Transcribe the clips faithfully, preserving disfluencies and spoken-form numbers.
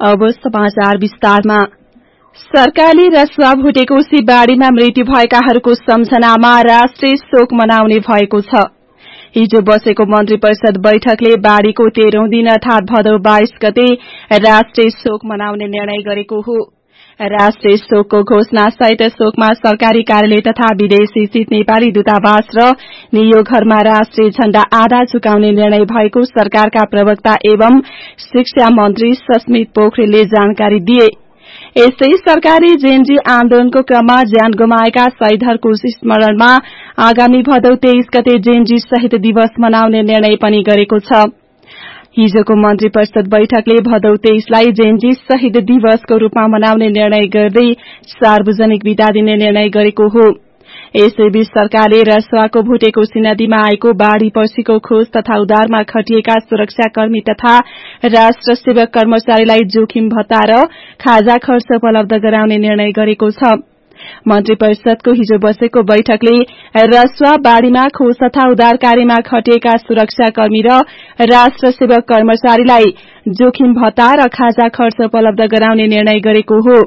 अब समाचार विस्तारमा। सरकारले रसुवा भुटेको सिबारीमा मृत्यु भएकाहरूको सम्झनामा राष्ट्रिय शोक मनाउने भएको छ। हिजो बसेको मन्त्री परिषद बैठकले बाढ़ीको तेह्रौं दिन अर्थात भदौ बाइस गते राष्ट्रिय शोक मनाउने निर्णय गरेको हो। राष्ट्रिय शोकको घोषणा सहित शोकमा सरकारी कार्यालय तथा विदेशी स्थित नेपाली दूतावास र नियोगहरूमा राष्ट्रिय झण्डा आधा झुकाउने निर्णय भएको सरकारका प्रवक्ता एवं शिक्षा मन्त्री सस्मित पोखरेलले जानकारी दिए। यस्तै सरकारले जेएनजी आन्दोलनको क्रममा ज्यान गुमाएका शहीदहरूको स्मरणमा आगामी भदौ तेइस गते जेएनजी शहीद दिवस मनाउने निर्णय पनि गरेको छ। हिजोको मन्त्री परिषद बैठकले भदौ तेइसलाई जेएनजी शहीद दिवसको रूपमा मनाउने निर्णय गर्दै सार्वजनिक बिदा दिने निर्णय गरेको हो। यसैबीच सरकारले रसुवाको भुटेको नदीमा आएको बाढ़ी पछिको खोज तथा उद्धारमा खटिएका सुरक्षाकर्मी तथा राष्ट्र सेवक कर्मचारीलाई जोखिम भत्ता र खाजा खर्च उपलब्ध गराउने निर्णय गरेको छ। मन्त्री परिषदको हिजो बसेको बैठकले रसुवा बाढ़ीमा खोज तथा उद्धार कार्यमा खटिएका सुरक्षाकर्मी र राष्ट्र सेवक कर्मचारीलाई जोखिम भत्ता र खाजा खर्च उपलब्ध गराउने निर्णय गरेको हो।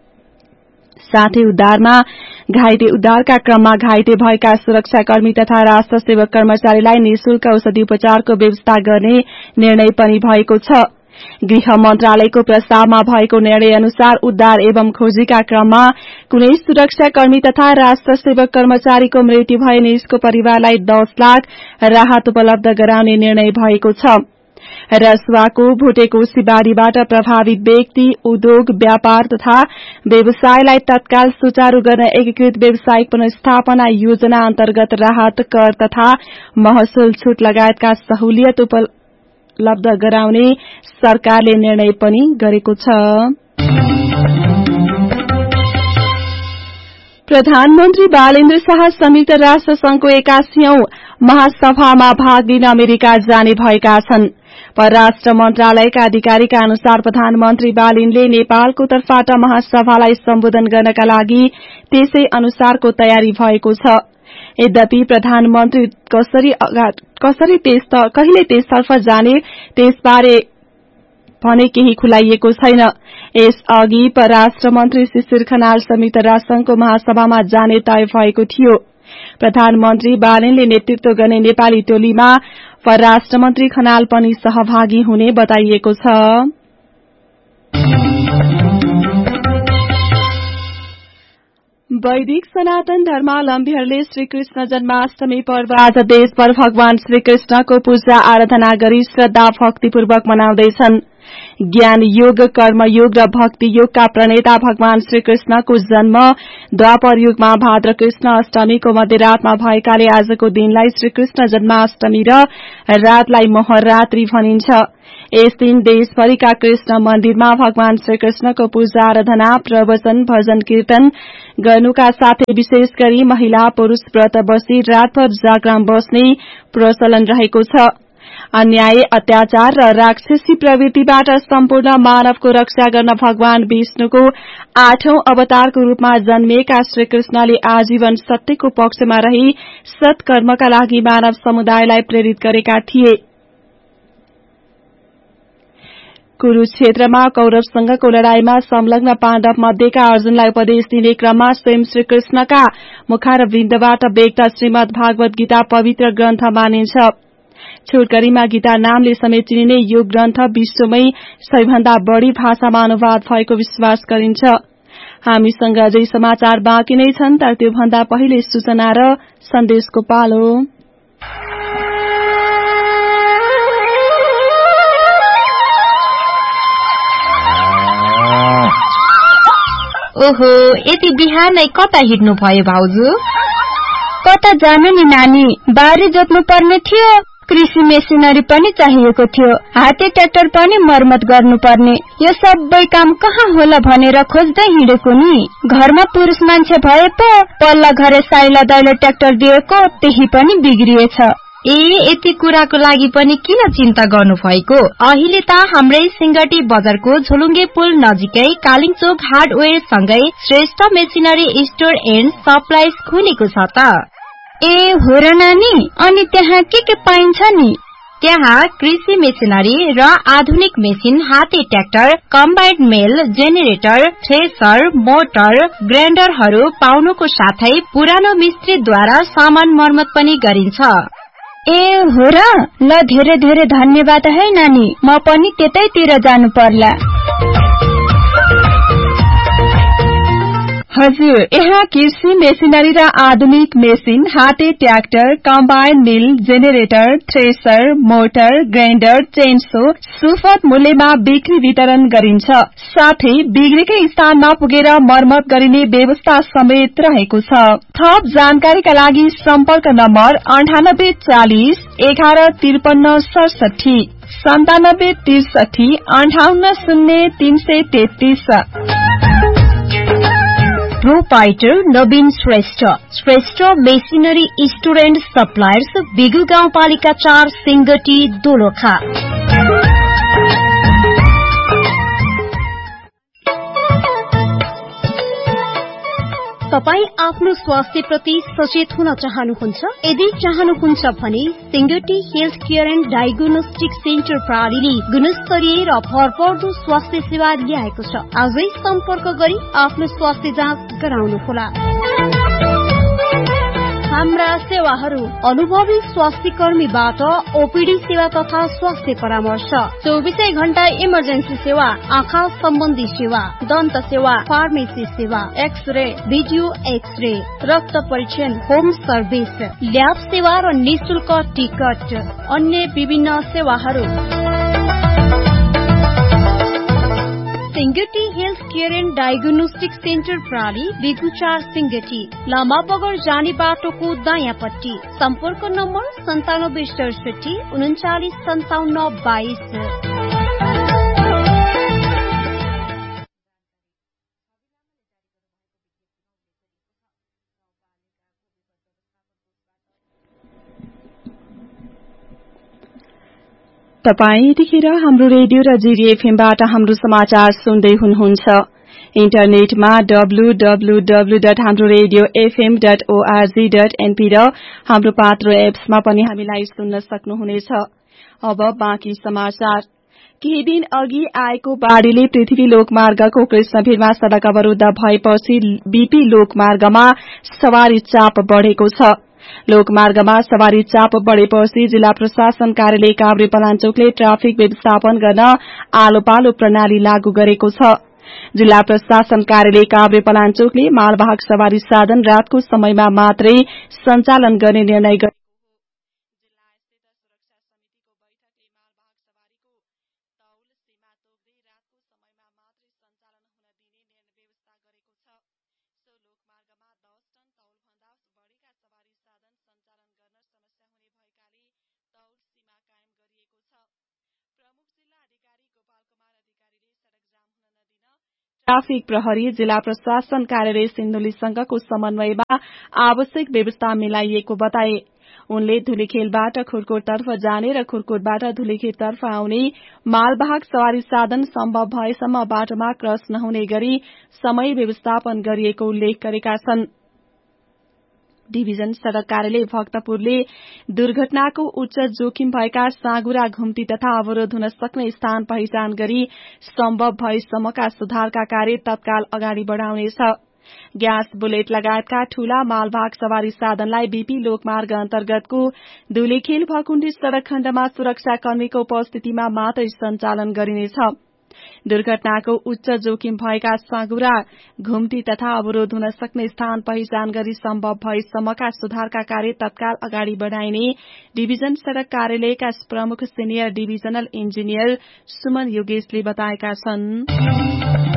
साथै उद्धारमा घाइते उद्धारका क्रममा घाइते भएका सुरक्षाकर्मी तथा राष्ट्र सेवक कर्मचारीलाई निशुल्क औषधि उपचारको व्यवस्था गर्ने निर्णय पनि भएको छ। गृह मन्त्रालयको प्रस्तावमा भएको निर्णय अनुसार उद्धार एवं खोजीका क्रममा कुनै सुरक्षाकर्मी तथा राष्ट्र सेवक कर्मचारीको मृत्यु भए यसको परिवारलाई दस लाख राहत उपलब्ध गराउने निर्णय भएको छ। रसुवाको भुटेको सिबारीबाट प्रभावित व्यक्ति, उद्योग, व्यापार तथा व्यवसायलाई तत्काल सुचारू गर्न एकीकृत व्यावसायिक पुनर्स्थापना योजना अन्तर्गत राहत, कर तथा महसुल छूट लगायतका सहुलियत उपलब्ध गराउने सरकारले निर्णय पनि गरेको छ। प्रधानमन्त्री बालेन्द्र शाह संयुक्त राष्ट्र संघको एकासीऔं महासभामा भाग लिन अमेरिका जाने भएका छन्। परराष्ट्र मन्त्रालयका अधिकारीका अनुसार प्रधानमन्त्री बालेनले नेपालको तर्फबाट महासभालाई सम्बोधन गर्नका लागि त्यसै अनुसारको तयारी भएको छ। यद्यपि प्रधानमन्त्री कसरी कसरी कहिले त्यसतर्फ जाने त्यसबारे भने केही खुलाइएको छैन। यसअघि परराष्ट्र मन्त्री शिशिर खनाल संयुक्त राष्ट्रसंघको महासभामा जाने तय भएको थियो। प्रधानमन्त्री बालेनले नेतृत्व गर्ने नेपाली टोलीमा परराष्ट्र मन्त्री खनाल पनि सहभागी हुने बताइएको छ। वैदिक सनातन धर्मावलम्बीहरूले श्रीकृष्ण जन्माष्टमी पर्व आज देशभर भगवान श्रीकृष्णको पूजा आराधना गरी श्रद्धा भक्तिपूर्वक मनाउँदैछन्। ज्ञान योग, कर्म योग र भक्ति योगका प्रणेता भगवान श्रीकृष्णको जन्म द्वापर युगमा भाद्र कृष्ण अष्टमीको मध्यरातमा भएकाले आजको दिनलाई श्रीकृष्ण जन्माष्टमी र रातलाई महारात्रि भनिन्छ। यस दिन देशभरिका कृष्ण मन्दिरमा भगवान श्रीकृष्णको पूजा आराधना, प्रवचन, भजन कीर्तन गर्नुका साथै विशेष गरी महिला पुरूष व्रत बसी रातभर जागरण बस्ने प्रचलन रहेको छ। अन्याय, अत्याचार र राक्षसी प्रवृत्तिबाट सम्पूर्ण मानवको रक्षा गर्न भगवान विष्णुको आठौं अवतारको रूपमा जन्मिएका श्रीकृष्णले आजीवन सत्यको पक्षमा रही सत्कर्मका लागि मानव समुदायलाई प्रेरित गरेका थिए। कुरूक्षेत्रमा कौरवसँगको लड़ाईमा संलग्न पाण्डव मध्येका अर्जुनलाई उपदेश दिने क्रममा स्वयं श्रीकृष्णका मुखारविन्दबाट व्यक्त श्रीमद् भागवत गीता पवित्र ग्रन्थ मानिन्छ। छोटकरीमा गीता नामले समेत चिनिने यो ग्रन्थ विश्वमै सबैभन्दा बढ़ी भाषामा अनुवाद भएको विश्वास गरिन्छ। हामीसँग अझै समाचार बाँकी नै छन्, तर त्योभन्दा पहिले सूचना र सन्देशको पालो। ओहो, यति बिहानै कता हिँड्नु भयो भाउजू? कता जानु नि नानी, बारी जोत्नु पर्ने थियो, कृषि मेसिनरी पनि चाहिएको थियो, हाते ट्र्याक्टर पनि मर्मत गर्नुपर्ने, यो सबै काम कहाँ होला भनेर खोज्दै हिँडेको नि। घरमा पुरुष मान्छे भए पो पल्ला घरे साइला दैले ट्र्याक्टर दिएको, त्यही पनि बिग्रिएछ। ए यति कुराको लागि पनि किन चिन्ता गर्नु भएको? अहिले त हाम्रै सिंगटी बजारको झोलुङ्गे पुल नजिकै कालिङचोक हार्डवेयर सँगै Shrestha machinery store and supplies खुलेको छ त। ए हो र नानी, अनि त्यहाँ के के पाइन्छ नि? त्यहाँ कृषि मेसिनरी र आधुनिक मेसिन, हाते ट्र्याक्टर, कम्बाइन्ड मिल, जेनेरेटर, थ्रेसर, मोटर, ग्राइन्डरहरू पाउनुको साथै पुरानो मिस्त्रीद्वारा सामान मर्मत पनि गरिन्छ। ए हो र, ल धेरै धेरै धन्यवाद है नानी, म पनि त्यतैतिर जानु पर्ला। हजुर, यहाँ कृषि मेसिनरी र आधुनिक मेसिन, हाते ट्र्याक्टर, कम्बाइन मिल, generator, thresher, motor, grinder, chainsaw सुपथ मूल्यमा बिक्री वितरण गरिन्छ। साथै बिग्रेकै स्थानमा पुगेर मर्मत गरिने व्यवस्था समेत रहेको छ। थप जानकारीका लागि सम्पर्क नम्बर अन्ठानब्बे चालिस एघार त्रिपन्न सडसठी सन्तानब्बे त्रिसठी अन्ठाउन्न शून्य तीन सय तेत्तीस। Proprietor Naveen Shrestha, Shrestha machinery store and suppliers, बिगु गाउँपालिका चार, सिंगटी, दोलखा। तपाई आफ्नो स्वास्थ्य प्रति सचेत हुन चाहनुहुन्छ? यदि चाहनुहुन्छ भने Singati health care and diagnostic centre प्रणालीले गुणस्तरीय र भरपर्दो स्वास्थ्य सेवा ल्याएको छ। आजै सम्पर्क गरी आफ्नो स्वास्थ्य जाँच गराउनुहोला। हाम्रा सेवाहरू: अनुभवी स्वास्थ्य कर्मीबाट ओपीडी सेवा तथा स्वास्थ्य परामर्श, चौबीसै घण्टा इमर्जेन्सी सेवा, आँखा सम्बन्धी सेवा, दन्त सेवा, फार्मेसी सेवा, एक्सरे, भिडियो एक्सरे, रक्त परीक्षण, होम सर्भिस, ल्याब सेवा र निशुल्क टिकट, अन्य विभिन्न सेवाहरू। Singati health care and diagnostic centre प्रणाली, बिगुचार, सिंगटी, लामा बगर जाने बाटोको दायाँपट्टि। सम्पर्क नम्बर सन्तानब्बे सडसठी उन्चालिस सन्ताउन्न बाइस। तपाई यतिखेर हाम्रो रेडियो र जीडी एफएमबाट हाम्रो समाचार सुन्दै हुनुहुन्छ। इन्टरनेटमा डब्लु डब्लु डब्लु डट हाम्रो radio FM dot ORG dot NP र हाम्रो पात्रो एप्समा पनि हामीलाई सुन्न सक्नुहुनेछ। अब बाँकी समाचार। केही दिन अघि आएको बाढ़ीले पृथ्वी लोकमार्गको कृष्णभिरमा सड़क अवरूद्ध भएपछि बीपी लोकमार्गमा सवारी चाप बढ़ेको छ। लोकमार्गमा सवारी चाप बढ़ेपछि जिल्ला प्रशासन कार्यालय काभ्रे पलाञ्चोकले ट्राफिक व्यवस्थापन गर्न आलो पालो प्रणाली लागू गरेको छ। जिल्ला प्रशासन कार्यालय काभ्रे पलाञ्चोकले मालवाहक सवारी साधन रातको समयमा मात्रै सञ्चालन गर्ने निर्णय गरेको ट्राफिक प्रहरी जिल्ला प्रशासन कार्यालय सिन्धुलीसँगको समन्वयमा आवश्यक व्यवस्था मिलाइएको बताए। उनले धुलीखेलबाट खुरकोटतर्फ जाने र खुरकोटबाट धुलीखेलतर्फ आउने मालवाहक सवारी साधन सम्भव भएसम्म बाटोमा क्रस नहुने गरी समय व्यवस्थापन गरिएको उल्लेख गरेका छन्। डिभिजन सड़क कार्यालय भक्तपुरले दुर्घटनाको उच्च जोखिम भएका साँगुरा, घुम्ती तथा अवरोध हुन सक्ने स्थान पहिचान गरी सम्भव भएसम्मका सुधारका कार्य तत्काल अगाडि बढ़ाउनेछ। ग्यास, बुलेट लगायतका ठूला मालवाहक सवारी साधनलाई बीपी लोकमार्ग अन्तर्गतको धुलीखेल भकुण्डी सड़क खण्डमा सुरक्षाकर्मीको उपस्थितिमा मात्रै सञ्चालन गरिनेछ। दुर्घटनाको उच्च जोखिम भएका साँगुरा, घुम्ती तथा अवरोध हुन सक्ने स्थान पहिचान गरी सम्भव भएसम्मका सुधारका कार्य तत्काल अगाडि बढ़ाइने डिभिजन सड़क कार्यालयका प्रमुख सिनियर डिभिजनल इन्जिनियर सुमन योगेशले बताएका छन्।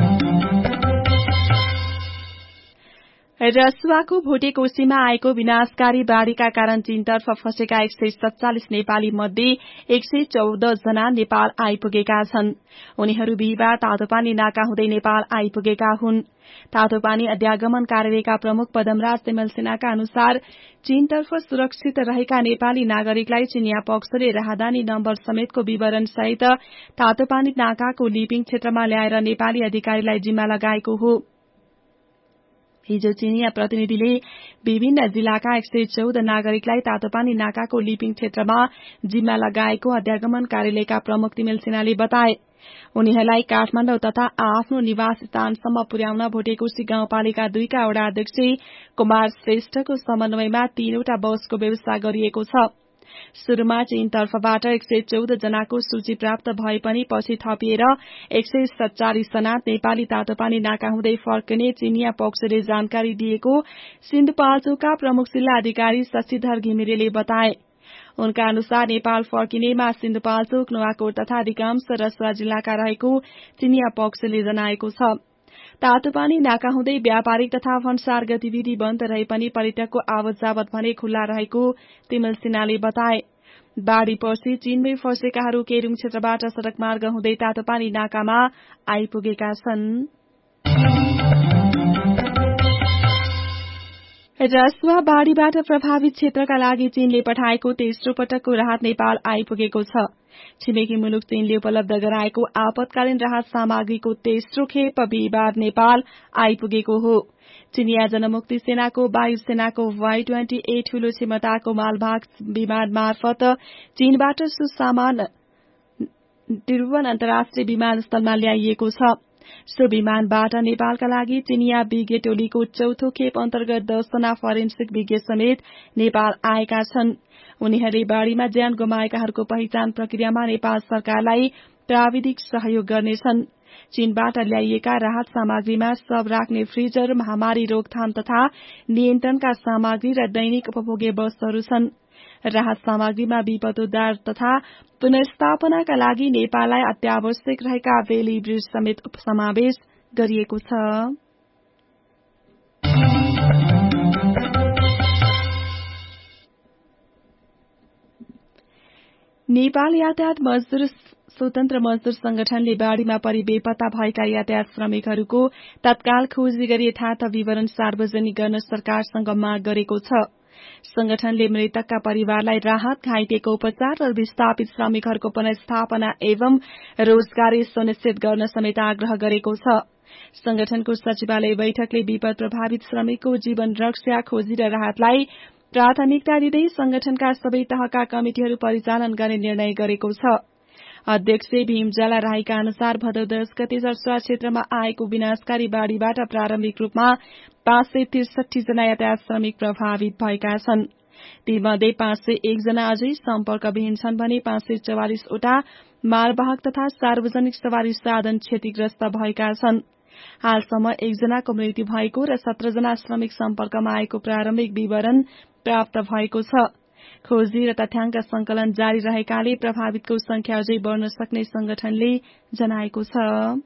रसुवाको भोटेकोशीमा आएको विनाशकारी बाढ़ीका कारण चीनतर्फ फँसेका एक सय सत्तालिस नेपाली मध्ये एक सय चौध जना नेपाल आइपुगेका छन्। उनीहरू बिहिबार तातोपानी नाका हुँदै नेपाल आइपुगेका हुन्। तातोपानी अध्यागमन कार्यालयका प्रमुख पदमराज तिमल सिन्हाका अनुसार चीनतर्फ सुरक्षित रहेका नेपाली नागरिकलाई चीनिया पक्षले राहदानी नम्बर समेतको विवरण सहित तातोपानी नाकाको लिपिङ क्षेत्रमा ल्याएर नेपाली अधिकारीलाई जिम्मा लगाएको हो। हिजो चिनिया प्रतिनिधिले विभिन्न जिल्लाका एक सय चौध नागरिकलाई तातोपानी नाकाको लिपिङ क्षेत्रमा जिम्मा लगाएको अध्यागमन कार्यालयका प्रमुख तिमेल सिन्हाले बताए। उनीहरूलाई काठमाडौँ तथा आफ्नो निवास स्थानसम्म पुर्याउन भोटेकोशी गाउँपालिका दुईका वडा अध्यक्ष कुमार श्रेष्ठको समन्वयमा तीनवटा बसको व्यवस्था गरिएको छ। शुरूमा चीन तर्फबाट एक सय चौध जनाको सूची प्राप्त भए पनि पछि थपिएर एक सय सत्तालीस जना नेपाली तातोपानी नाका हुँदै फर्किने चिनिया पक्षले जानकारी दिएको सिन्धुपाल्चोकका प्रमुख जिल्ला अधिकारी शशिधर घिमिरेले बताए। उनका अनुसार नेपाल फर्किनेमा सिन्धुपाल्चोक, नुवाकोट तथा अधिकांश रसुवा जिल्लाका रहेको चिनिया पक्षले जनाएको छ। तातोपानी नाका हुँदै व्यापारिक तथा भन्सार गतिविधि बन्द रहे पनि पर्यटकको आवत जावत भने खुल्ला रहेको तिमेल सिन्हाले बताए। बाढ़ीपछि चीनमै फँसेकाहरू केरूङ क्षेत्रबाट सड़क मार्ग हुँदै तातोपानी नाकामा आइपुगेका छन्। रसुवा बाढ़ीबाट प्रभावित क्षेत्रका लागि चीनले पठाएको तेस्रो पटकको राहत नेपाल आइपुगेको छ। छिमेकी मुलुक चीनले उपलब्ध गराएको आपतकालीन राहत सामग्रीको तेस्रो खेप बिहिबार नेपाल आइपुगेको हो। चिनिया जनमुक्ति सेनाको वायुसेनाको वाई ट्वेन्टी एट ठूलो क्षमताको मालवाहक विमान मार्फत चीनबाट सुसामान त्रिभुवन अन्तर्राष्ट्रिय विमानस्थलमा ल्याइएको छ। सो विमानबाट नेपालका लागि चिनिया विज्ञ टोलीको चौथो खेप अन्तर्गत दसजना फरेन्सिक विज्ञ समेत नेपाल आएका छन्। उनीहरूले बाढ़ीमा ज्यान गुमाएकाहरूको पहिचान प्रक्रियामा नेपाल सरकारलाई प्राविधिक सहयोग गर्नेछन्। चीनबाट ल्याइएका राहत सामग्रीमा शव राख्ने फ्रिजर, महामारी रोकथाम तथा नियन्त्रणका सामग्री र दैनिक उपभोग्य वस्तुहरू छन्। राहत सामग्रीमा विपद उद्धार तथा पुनर्स्थापनाका लागि नेपाललाई अत्यावश्यक रहेका बेली ब्रिज समेत समावेश गरिएको छ। नेपाल यातायात मजदूर स्वतन्त्र मजदूर संगठनले बाढ़ीमा परि बेपत्ता भएका यातायात श्रमिकहरूको तत्काल खोजी गरी यथार्थ विवरण सार्वजनिक गर्न सरकारसँग माग गरेको छ। संगठनले मृतकका परिवारलाई राहत, घाइतेको उपचार र विस्थापित श्रमिकहरूको पुनर्स्थापना एवं रोजगारी सुनिश्चित गर्न समेत आग्रह गरेको छ। संगठनको सचिवालय बैठकले विपद प्रभावित श्रमिकको जीवन रक्षा, खोजी र राहतलाई प्राथमिकता दिँदै संगठनका सबै तहका कमिटिहरू परिचालन गर्ने निर्णय गरेको छ। अध्यक्ष भीमजला राईका अनुसार भदौ दस गते रसुवा क्षेत्रमा आएको विनाशकारी बाढ़ीबाट प्रारम्भिक रूपमा पाँच सय त्रिसठी जना यातायात श्रमिक प्रभावित भएका छन्। तीमध्ये पाँच सय एक जना अझै सम्पर्कविहीन छन् भने पाँच सय चौवालिसवटा मालवाहक तथा सार्वजनिक सवारी साधन क्षतिग्रस्त भएका छन्। हालसम्म एकजनाको मृत्यु भएको र सत्र जना श्रमिक सम्पर्कमा आएको प्रारम्भिक विवरण प्राप्त भएको छ। खोजी र तथ्याङ्क संकलन जारी रहेकाले प्रभावितको संख्या अझै बढ़न सक्ने संगठनले जनाएको छ।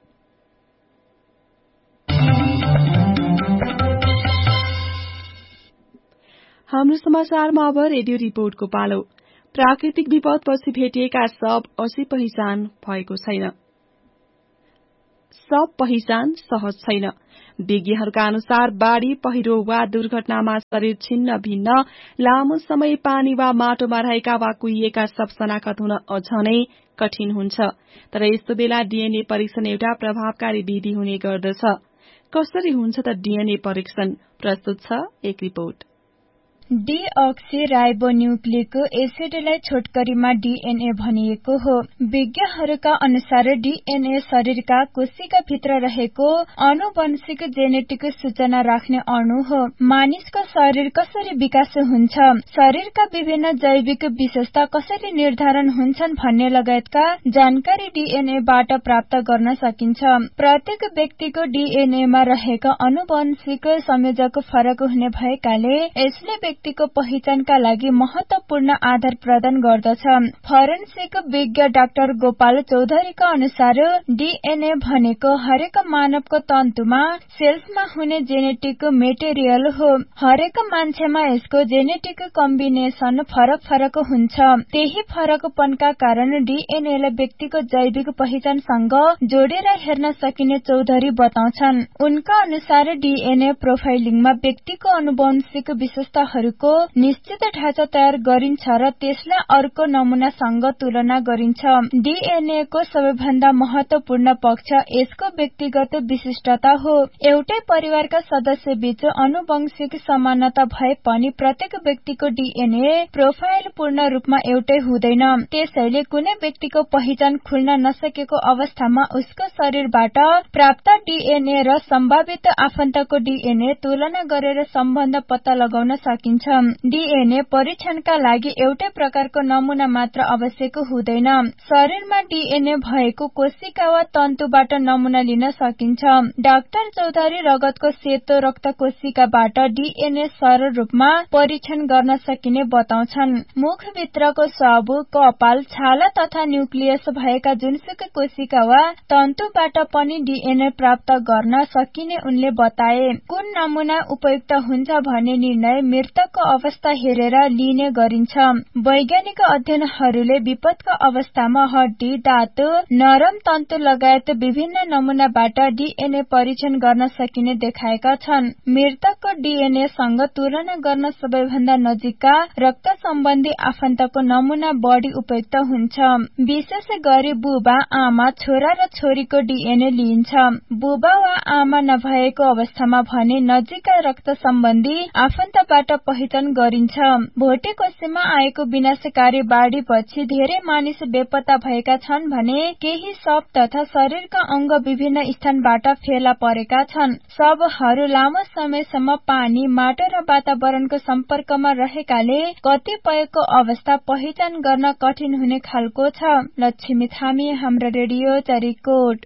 हाम्रो समाचारमा अब रेडियो रिपोर्टको पालो। प्राकृतिक विपदपछि भेटिएका शव अझै पहिचान भएको छैन। शव पहिचान सहज छैन। विज्ञहरूका अनुसार बाढ़ी, पहिरो वा दुर्घटनामा शरीर छिन्न भिन्न, लामो समय पानी वा माटोमा रहेका वा कुहिएका शव शनाखत हुन अझ नै कठिन हुन्छ। तर यस्तो बेला डीएनए परीक्षण एउटा प्रभावकारी विधि हुने गर्दछ। कसरी हुन्छ त डीएनए परीक्षण? प्रस्तुत छ एक रिपोर्ट। डीअक्सी राइबोन्यूक्लिक एसिडलाई छोटकरीमा डीएनए भनिएको हो। विज्ञहरूका अनुसार डीएनए शरीरका कोशिका भित्र रहेको आनुवंशिक जेनेटिक सूचना राख्ने अणु हो। मानिसको शरीर कसरी विकास हुन्छ, शरीरका विभिन्न जैविक विशेषता कसरी निर्धारण हुन्छन् भन्ने लगायतका जानकारी डीएनएबाट प्राप्त गर्न सकिन्छ। प्रत्येक व्यक्तिको डीएनएमा रहेका आनुवंशिक संयोजक फरक हुने भएकाले यसले व्यक्तिको पहिचानका लागि महत्वपूर्ण आधार प्रदान गर्दछ। फरेन्सिक विज्ञ डाक्टर गोपाल चौधरीका अनुसार डीएनए भनेको हरेक मानवको तन्तुमा सेल्समा हुने जेनेटिक मेटेरियल हो। हरेक हरेक मान्छेमा यसको जेनेटिक कम्बिनेसन फरक फरक हुन्छ। त्यही फरकपनका कारण डीएनएलाई व्यक्तिको जैविक पहिचानसँग जोडेर हेर्न सकिने चौधरी बताउँछन्। उनका अनुसार डीएनए प्रोफाइलिङमा व्यक्तिको आनुवंशिक विशेषताहरूको निश्चित ढाँचा तयार गरिन्छ र त्यसलाई अर्को नमूनासँग तुलना गरिन्छ। डीएनए को सबैभन्दा महत्वपूर्ण पक्ष यसको व्यक्तिगत विशिष्टता हो। एउटै परिवारका सदस्य बीच आनुवंशिक समानता भए पनि प्रत्येक व्यक्तिको डीएनए प्रोफाइल पूर्ण रूपमा एउटै हुँदैन। त्यसैले कुनै व्यक्तिको पहिचान खुल्न नसकेको अवस्थामा उसको शरीरबाट प्राप्त डीएनए र सम्भावित आफन्तको डीएनए तुलना गरेर सम्बन्ध पत्ता लगाउन सकिन्छ। डीएनए परीक्षणका लागि एउटै प्रकारको नमूना मात्र आवश्यक हुँदैन। शरीरमा डीएनए भएको कोशिका वा तन्तुबाट नमूना लिन सकिन्छ। डाक्टर चौधरी रगतको सेतो रक्त कोशिकाबाट डीएनए सरल रूपमा परीक्षण गर्न सकिने बताउँछन्। मुखभित्रको स्वाब, कपाल, छाला तथा न्युक्लियस भएका जुनसुकै कोशिका वा तन्तुबाट पनि डीएनए प्राप्त गर्न सकिने उनले बताए। कुन नमूना उपयुक्त हुन्छ भन्ने निर्णय मृतकको अवस्था हेरेर लिने गरिन्छ। वैज्ञानिक अध्ययनहरूले विपदको अवस्थामा हड्डी, दाँत, नरम तन्तु लगायत विभिन्न नमूनाबाट डीएनए परीक्षण गर्न सकिने देखाएका छन्। मृतकको डीएनए सँग तुलना गर्न सबैभन्दा नजिकका रक्त सम्बन्धी आफन्तको नमूना बढी उपयुक्त हुन्छ। विशेष गरी बुबा, आमा, छोरा र छोरीको डीएनए लिइन्छ। बुबा वा आमा नभएको अवस्थामा भने नजिकका रक्त सम्बन्धी आफन्तबाट पहिचान गरिन्छ। भोटेकोशीमा आएको विनाशकारी बाढ़ीपछि धेरै मानिस बेपत्ता भएका छन् भने केही शव तथा शरीरका अंग विभिन्न स्थानबाट फेला परेका छन्। शवहरू लामो समयसम्म पानी, माटो र वातावरणको सम्पर्कमा रहेकाले कतिपयको अवस्था पहिचान गर्न कठिन हुने खालको छ। लक्ष्मी थामी, हाम्रो रेडियो चरीकोट।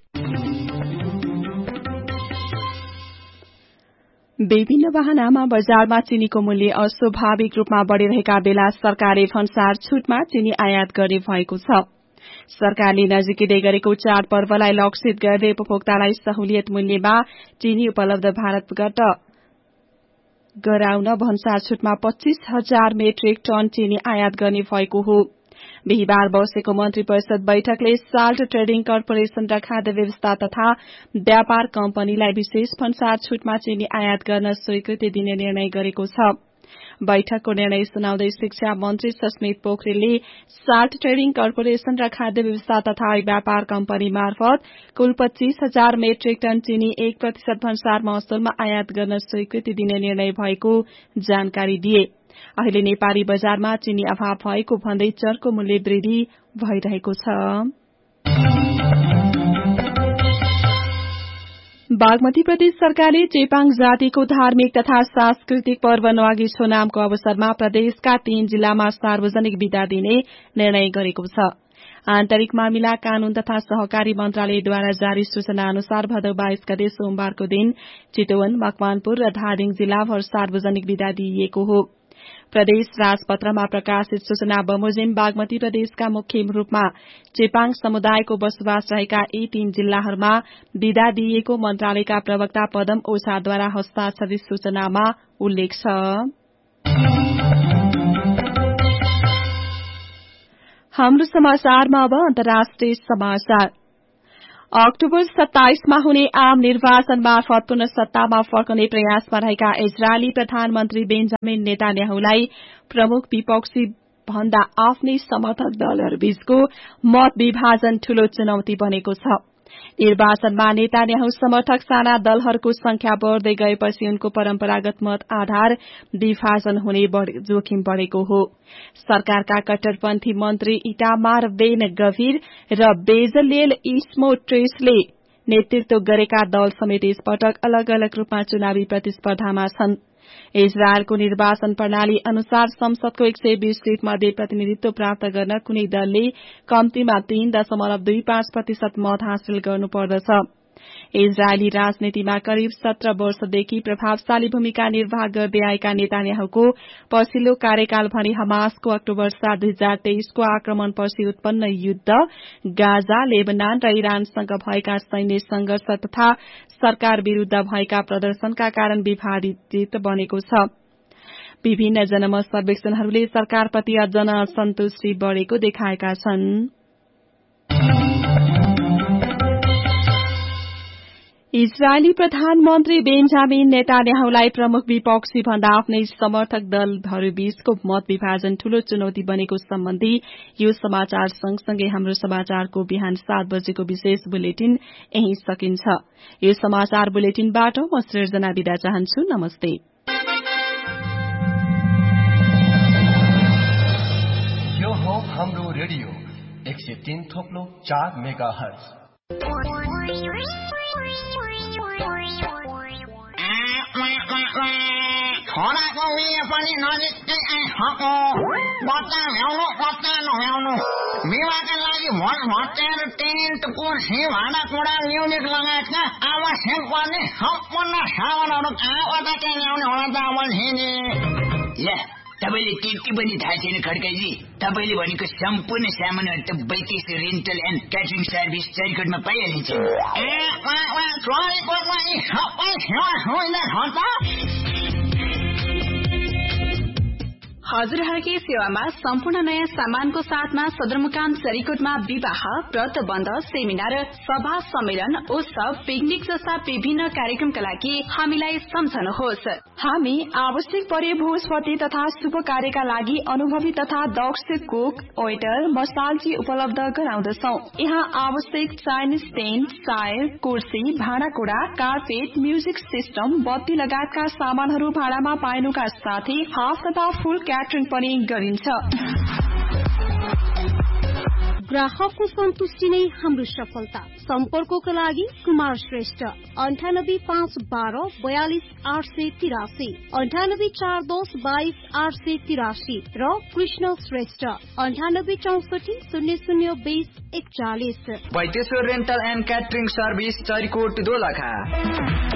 विभिन्न वाहनामा बजारमा चीनीको मूल्य अस्वाभाविक रूपमा बढ़िरहेका बेला सरकारले भन्सार छूटमा चीनी आयात गर्ने भएको छ। सरकारले नजिकै गरेको चाडपर्वलाई लक्षित गर्दै उपभोक्तालाई सहुलियत मूल्यमा चीनी उपलब्ध भारतबाट गराउन भन्सार छूटमा पच्चीस हजार मेट्रिक टन चीनी आयात गर्ने भएको हो। बिहिबार बसेको मन्त्री परिषद बैठकले साल्ट ट्रेडिङ कर्पोरेशन र खाद्य व्यवस्था तथा व्यापार कम्पनीलाई विशेष भन्सार छूटमा चीनी आयात गर्न स्वीकृति दिने निर्णय गरेको छ। बैठकको निर्णय सुनाउँदै शिक्षा मन्त्री सस्मित पोखरेलले साल्ट ट्रेडिङ कर्पोरेशन र खाद्य व्यवस्था तथा व्यापार कम्पनी मार्फत कुल पच्चीस हजार मेट्रिक टन चीनी एक प्रतिशत भन्सार महसुलमा आयात गर्न स्वीकृति दिने निर्णय भएको जानकारी दिए। अहिले नेपाली बजारमा चीनी अभाव भएको भन्दै चर्को मूल्य वृद्धि भइरहेको छ। बागमती प्रदेश सरकारले चेपाङ जातिको धार्मिक तथा सांस्कृतिक पर्व नवागी छोनामको अवसरमा प्रदेशका तीन जिल्लामा सार्वजनिक बिदा दिने निर्णय गरेको छ। आन्तरिक मामिला, कानून तथा सहकारी मन्त्रालयद्वारा जारी सूचना अनुसार भदौ बाइस गते सोमबारको दिन चितवन, मकवानपुर र धादिङ जिल्लाभर सार्वजनिक बिदा दिइएको हो। प्रदेश राजपत्रमा प्रकाशित सूचना बमोजिम बागमती प्रदेशका मुख्य रूपमा चेपाङ समुदायको बसोबास रहेका यी तीन जिल्लाहरूमा बिदा दिइएको मन्त्रालयका प्रवक्ता पदम ओझाद्वारा हस्ताक्षरित सूचनामा उल्लेख छ। हाम्रो समाचारमा अब अन्तर्राष्ट्रिय समाचार। अक्टोबर सत्ताइसमा हुने आम निर्वाचन मार्फत पुनः सत्तामा फर्कने प्रयासमा रहेका इजरायली प्रधानमन्त्री बेन्जामिन नेतान्याहुलाई प्रमुख विपक्षी भन्दा आफ्नै समर्थक दलहरूबीचको मत विभाजन ठूलो चुनौती बनेको छ। निर्वाचनमा नेतान्याहु समर्थक साना दलहरूको संख्या बढ़दै गएपछि उनको परम्परागत मत आधार विभाजन हुने जोखिम बढ़ेको हो। सरकारका कट्टरपन्थी मन्त्री इटामार बेन गभीर र बेजलेल इस्मोट्रेसले नेतृत्व गरेका दल समेत यसपटक अलग अलग रूपमा चुनावी प्रतिस्पर्धामा छन्। इजरायलको निर्वाचन प्रणाली अनुसार संसदको एक सय बीस सीट मध्ये प्रतिनिधित्व प्राप्त गर्न कुनै दलले कम्तीमा तीन दशमलव दुई पाँच प्रतिशत मत हासिल गर्नुपर्दछ। इजरायली राजनीतिमा करिब सत्र वर्षदेखि प्रभावशाली भूमिका निर्वाह गर्दै आएका नेतान्याहुको पछिल्लो कार्यकाल भने हमासको अक्टोबर सात दुई हजार तेइसको आक्रमणपछि उत्पन्न युद्ध, गाजा, लेबनान र इरानसँग भएका सैन्य संघर्ष तथा सरकार विरूद्ध भएका प्रदर्शनका कारण विवादित बनेको छ। विभिन्न जनमत सर्वेक्षणहरूले सरकारप्रति जनसन्तुष्टि बढेको देखाएका छन्। इजरायली प्रधानमन्त्री बेन्जामिन नेतान्याहुलाई प्रमुख विपक्षी भन्दा आफ्नै समर्थक दलहरूबीचको मत विभाजन ठूलो चुनौती बनेको सम्बन्धी यो समाचार सँगसँगै हाम्रो समाचारको बिहान सात बजेको विशेष बुलेटिन यही सकिन्छ। यो समाचार बुलेटिनबाट म सृजना बिदा चाहन्छु। नमस्ते। यो हो हाम्रो रेडियो एक सय तीन थोप्लो चार मेगा हर्ज। छोराको उयो पनि नजिकै आइसक्यो। बच्चा ल्याउनु बच्चा नल्याउनु विवाहका लागि भोट भट्टाएर टेन्ट कुर्सी भाँडाकुँडा म्युजिक लगायतका आवश्यक पर्ने सम्पूर्ण सामानहरू कहाँबाट चाहिँ ल्याउने होला त अमलसिंहजी? ल्या तपाईँले त्यति पनि थाहा छैन खड्काजी? तपाईँले भनेको सम्पूर्ण सामानहरू त बैतेस रेन्टल एन्ड क्याटरिङ सर्भिस चरीकोटमा पाइहालिन्छ। ए चरीकोटमा यी सबै सेवा सुविधा छ त? हजुरहरूकै सेवामा सम्पूर्ण नयाँ सामानको साथमा सदरमुकाम चरीकोटमा विवाह, व्रतबन्ध, सेमिनार, सभा, सम्मेलन, उत्सव, पिकनिक जस्ता विभिन्न कार्यक्रमका लागि हामीलाई सम्झनुहोस्। हामी आवश्यक परे भोजपति तथा शुभ कार्यका लागि अनुभवी तथा दक्ष कुक, वेटर, मसालजी उपलब्ध गराउँदछौ। यहाँ आवश्यक चाइनिज टेन्ट, चाय, कुर्सी, भाँडाकुँडा, कार्पेट, म्युजिक सिस्टम, बत्ती लगायतका सामानहरू भाडामा पाइनुका साथै हाफ तथा फुल क्याटरिङ पनि गरिन्छ। ग्राहकको सन्तुष्टि नै हाम्रो सफलता। सम्पर्कको लागि कुमार श्रेष्ठ अन्ठानब्बे पाँच बाह्र बयालिस आठ सय तिरासी, अन्ठानब्बे चार दस बाइस आठ सय तिरासी र कृष्ण श्रेष्ठ अन्ठानब्बे चौसठी शून्य शून्य बीस एकचालिस। Baiteshwar rental and catering service Charikot Dolakha.